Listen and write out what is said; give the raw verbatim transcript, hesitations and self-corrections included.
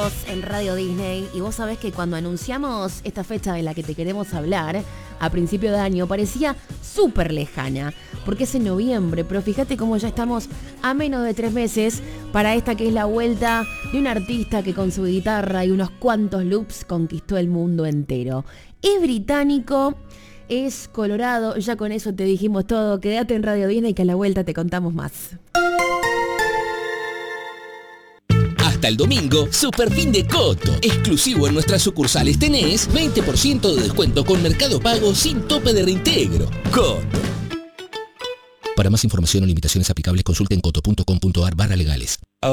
estamos en Radio Disney y vos sabés que cuando anunciamos esta fecha de la que te queremos hablar, a principio de año, parecía súper lejana, porque es en noviembre, pero fíjate cómo ya estamos a menos de tres meses para esta que es la vuelta de un artista que con su guitarra y unos cuantos loops conquistó el mundo entero. Es británico, es colorado, ya con eso te dijimos todo, quédate en Radio Disney que a la vuelta te contamos más. Hasta el domingo, super fin de Coto. Exclusivo en nuestras sucursales tenés veinte por ciento de descuento con Mercado Pago sin tope de reintegro. Coto. Para más información o limitaciones aplicables, consulten coto punto com punto ar barra legales.